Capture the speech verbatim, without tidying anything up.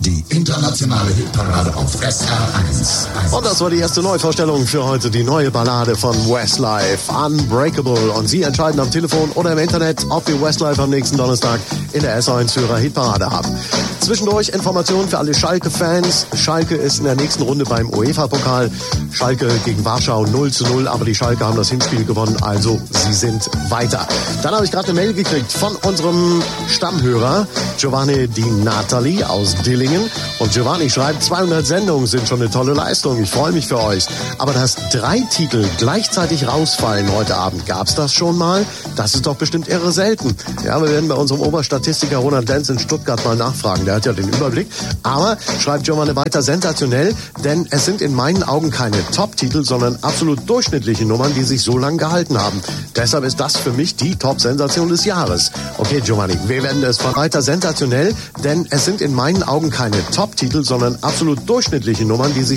Die internationale Hitparade auf S R eins. Und das war die erste Neuvorstellung für heute, die neue Ballade von Westlife, Unbreakable. Und Sie entscheiden am Telefon oder im Internet, ob wir Westlife am nächsten Donnerstag in der S eins Hörer Hitparade haben. Zwischendurch Informationen für alle Schalke-Fans. Schalke ist in der nächsten Runde beim UEFA-Pokal. Schalke gegen Warschau null zu null, aber die Schalke haben das Hinspiel gewonnen, also sie sind weiter. Dann habe ich gerade eine Mail gekriegt von unserem Stammhörer Giovanni Di Natali aus Dillingen. Und Giovanni schreibt, zweihundert Sendungen sind schon eine tolle Leistung. Ich freue mich für euch. Aber dass drei Titel gleichzeitig rausfallen heute Abend, gab's das schon mal? Das ist doch bestimmt irre selten. Ja, wir werden bei unserem Oberstatistiker Ronald Lenz in Stuttgart mal nachfragen. Der hat ja den Überblick. Aber, schreibt Giovanni weiter, sensationell, denn es sind in meinen Augen keine Top-Titel, sondern absolut durchschnittliche Nummern, die sich so lange gehalten haben. Deshalb ist das für mich die Top-Sensation des Jahres. Okay, Giovanni, wir werden es weiter sensationell, denn es sind in meinen Augen keine Top-Titel, sondern absolut durchschnittliche Nummern, die sich